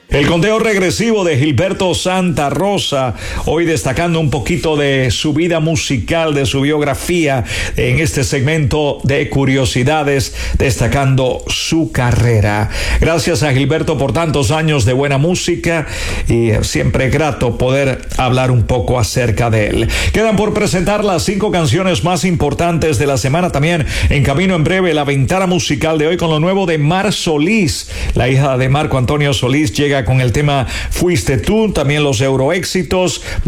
El conteo regresivo de Gilberto Santa Rosa, hoy destacando un poquito de su vida musical, de su biografía, en este segmento de curiosidades, destacando su carrera. Gracias a Gilberto por tantos años de buena música y siempre grato poder hablar un poco acerca de él. Quedan por presentar las 5 canciones más importantes de la semana. También en camino en breve la ventana musical de hoy con lo nuevo de Mar Solís. La hija de Marco Antonio Solís llega con el tema Fuiste tú, también los Euroéxitos.